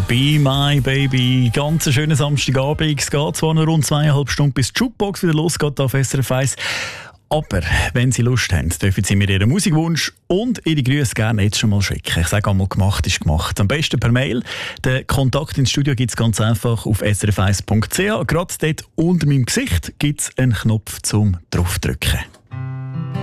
Be My Baby. Ganz ein schöner Samstagabend. Es geht zwar noch rund 2,5 Stunden, bis die Jukebox wieder losgeht auf SRF 1. Aber wenn Sie Lust haben, dürfen Sie mir Ihren Musikwunsch und Ihre Grüße gerne jetzt schon mal schicken. Ich sage einmal, gemacht ist gemacht. Am besten per Mail. Den Kontakt ins Studio gibt es ganz einfach auf srf1.ch. Gerade dort unter meinem Gesicht gibt es einen Knopf zum Draufdrücken.